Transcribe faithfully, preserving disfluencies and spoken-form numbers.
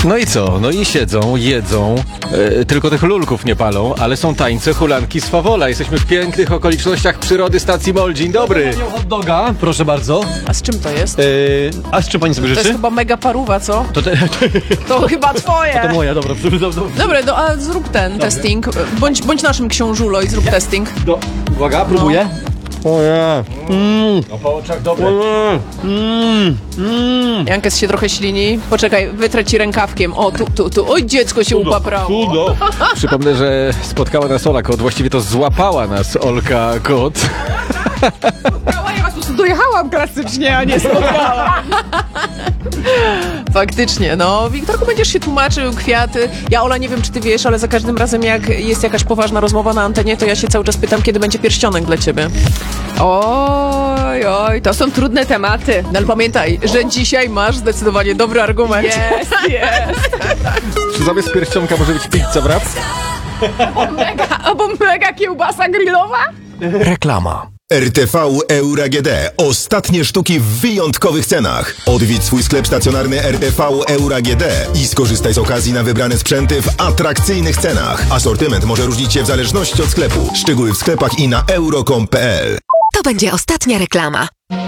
No i co? No i siedzą, jedzą, e, tylko tych lulków nie palą, ale są tańce, hulanki z Fawola. Jesteśmy w pięknych okolicznościach przyrody stacji Mol. Dzień dobry. Hot doga, proszę bardzo. A z czym to jest? Yy, a z czym pani sobie To jest życzy? chyba mega paruwa, co? To, te, To chyba twoje! to moja, dobra. Do, do, do, Dobra, no, a zrób ten testing. Bądź, bądź naszym książulo i zrób testing. do, uwaga, próbuję. O ja. Mm, No po oczach dobre. mm, mm. Jankes się trochę ślini. Poczekaj, wytrę ci rękawkiem. O, tu, tu, tu. Oj, dziecko się upaprało. Cudo. Przypomnę, że spotkała nas Ola Kot, właściwie to złapała nas Olka Kot. Ja was po prostu dojechałam klasycznie, a nie spotkałam. Faktycznie, no. Wiktorku, będziesz się tłumaczył, kwiaty. Ja, Ola, nie wiem, czy ty wiesz, ale za każdym razem, jak jest jakaś poważna rozmowa na antenie, to ja się cały czas pytam, kiedy będzie pierścionek dla ciebie. Oj, oj, to są trudne tematy. No ale pamiętaj, że dzisiaj masz zdecydowanie dobry argument. Jest, jest. Czy zamiast pierścionka może być pizza wrap? Mega, albo mega kiełbasa grillowa? Reklama. R T V Euro A G D. Ostatnie sztuki w wyjątkowych cenach. Odwiedź swój sklep stacjonarny R T V Euro A G D i skorzystaj z okazji na wybrane sprzęty w atrakcyjnych cenach. Asortyment może różnić się w zależności od sklepu. Szczegóły w sklepach i na euro kropka com kropka p l. To będzie ostatnia reklama.